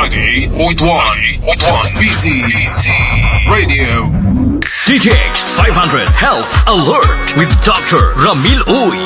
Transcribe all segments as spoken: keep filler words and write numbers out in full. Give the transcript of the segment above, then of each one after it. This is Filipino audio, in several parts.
ninety-eight point one B T Radio. D T X five hundred Health Alert with Doctor Ramil Uy.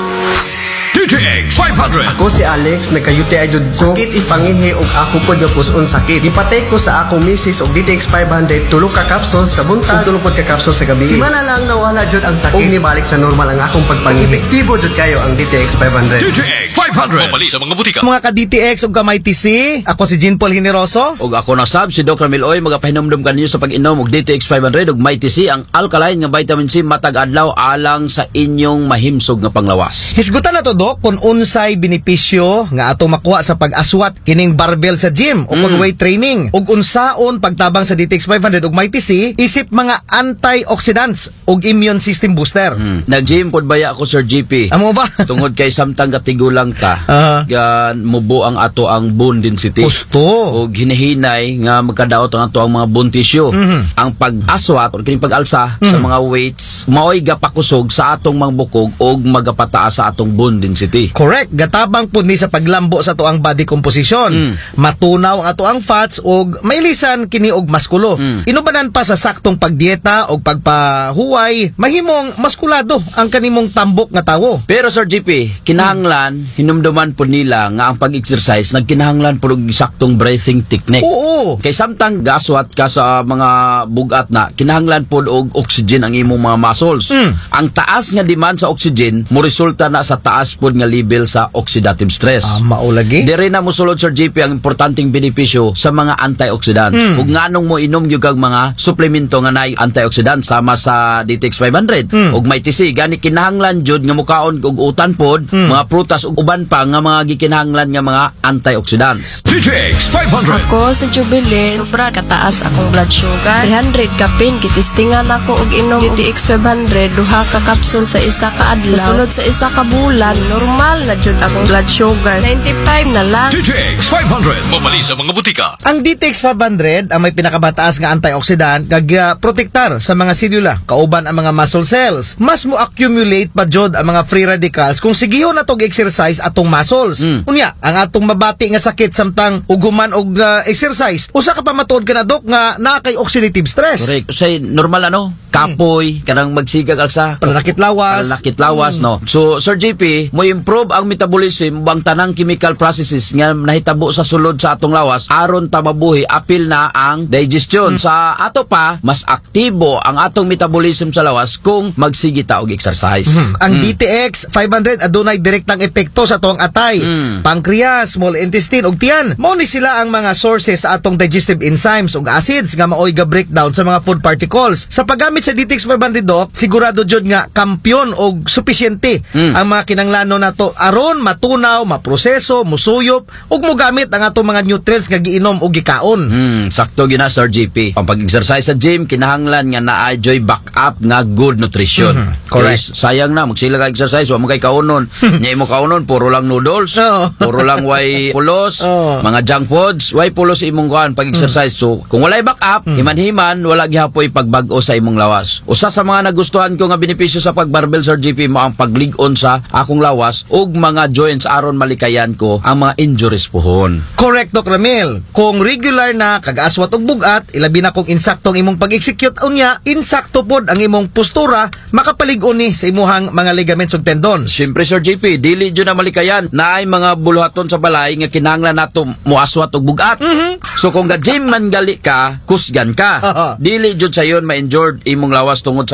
D T X five hundred. Ako si Alex, nagkayuti ay jud ko. Sakit ipangihi og ako pod nga puson sakit. Gipatay ko sa akong misis og D T X five hundred tulo ka capsules sa buntag, tulo pod ka capsules sa gabi. Simana lang nawala jud ang sakit. Og nibalik sa normal ang akong pagpangihi. Epektibo jud kayo ang D T X five hundred. D T X five hundred. Mabali sa mga butika. Mga ka-D T X ug kamay T C, ako si Jean Paul Generoso. Og ako na sab si Doc Ramil Oy, magapahinomdom kaninyo sa pag-inom og D T X five hundred ug may T C ang alkaline nga vitamin C matag adlaw alang sa inyong mahimsog nga panglawas. Hisgutan na to, Doc, kung unsay benepisyo nga atong makuha sa pag-aswat kining barbell sa gym o kung Mm. weight training ug unsaon pagtabang sa D T X five hundred ug may T C isip mga antioxidants ug immune system booster. Hmm. Nag-gym pod baya ako Sir G P. Amo ba? Tungod kay samtang katigulang ta, Ah. gan mubo ang ato ang bone density. Gusto. Og hinahinay nga magkadaot ang ato ang mga bone tissue. Mhm. Ang pag-aswat or kining pag-alsa sa mga weights maoy gapakusog sa atong mga bukog og magapataas sa atong bone density. Correct. Gatabang pud ni sa paglambo sa tuang body composition. Mm. Matunaw ang ato ang fats ug mailisan kini og maskulo. Mm. Inubanan pa sa saktong pagdieta og pagpahuway, mahimong maskulado ang kanimong tambok nga tawo. Pero Sir G P, kinahanglan hinumduman po nila nga ang pag-exercise nagkinahanglan po og saktong breathing technique. Oo. Kay samtang gaswat ka sa mga bugat na, kinahanglan po og oxygen ang imong mga muscles. Mm. Ang taas nga demand sa oxygen mo resulta na sa taas po nga level sa oxidative stress. Ah, maulagi. Dire na musulod Sir G P ang importanteng benepisyo sa mga antioxidant. Mm. Ug nganong mo inom gyud kag mga suplemento nga naay antioxidant sama sa D T X five hundred Mm. ug may T C gani kinahanglan jud nga mukaon og utan pod, Mm. mga prutas ug uban pa nga mga gikinahanglan nga mga antioxidants. D T X five hundred. Ako sa Jubilin, sobra kataas akong blood sugar. three hundred ka pin, kitistingan ako og inom D T X five hundred, duha ka capsule sa isa ka adlaw. Sulod sa isa ka bulan, normal na jud akong blood sugar. ninety-five na lang. D T X five hundred. Mabali sa mga butika. Ang D T X five hundred ang may pinakabataas nga antioxidant kag uh, protektar sa mga selula kauban ang mga muscle cells. Mas mo accumulate pa jud ang mga free radicals kung sigihon na tog exercise atong muscles. Mm. Unya, ang atong mabati nga sakit samtang uguman og uh, exercise, usa ka pa matuod ka na, Dok, nga naa kay oxidative stress. Correct. Say normal ano, kapoy kanang magsigag alsa. Pananakit lawas. Pananakit lawas no. So Sir J P, mo improve ang metabolism bang tanang chemical processes nga nahitabo sa sulod sa atong lawas aron ta mabuhi apil na ang digestion. Sa ato pa mas aktibo ang atong metabolism sa lawas kung magsige ta og exercise. Ang D T X five hundred adunay direktang epekto sa tuang atay, Mm. pancreas, small intestine ug tiyan. Mao ni sila ang mga sources sa atong digestive enzymes ug acids nga maoy ga breakdown sa mga food particles. Sa paggamit sa D T X five hundred, Doc, sigurado jud nga kampyon og supisyente Mm. ang mga kinahanglanon nato aron matunaw, maproseso, musuyop ug mogamit ang atong mga nutrients nga giinom ug gikaon. Hmm, sakto gina Sir J P. Ang pag-exercise sa gym kinahanglan nga naa joy backup nga good nutrition. Mhm, correct. Yes, sayang na magsila ka exercise wa mo kay kaunon. Nya imo kaunon puro lang noodles, Oo. puro lang way pulos, Oo. mga junk foods, way pulos imong kuan pag-exercise. So kung walay backup, himan-himan wala gihapoy pagbag-o sa imong lawas. Usa sa mga nagustuhan ko nga benepisyo sa pagbarbell Sir J P mo ang paglig-on sa akong lawas ug mga joints aron malikayan ko ang mga injuries pohon. Correct, Doc Ramil. Kung regular na kag-aswat og bugat, ilabi na kung insaktong imong pag-execute unya, insakto pod ang imong postura, makapalig-on ni sa imuhang mga ligaments ug tendons. Siyempre Sir J P, dili dyan na malikayan na ay mga buluhaton sa balay nga kinahanglan nato muaswat og bugat. So kung ga-gym man gali ka, kusgan ka. Oo. Dili jud sayon ma-injured imong lawas tungod sa